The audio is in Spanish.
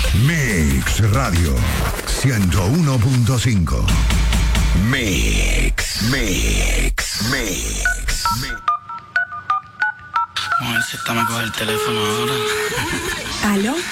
Mix Radio 101.5. Mix. Vamos a ver si esta me coge el teléfono ahora. ¿Aló?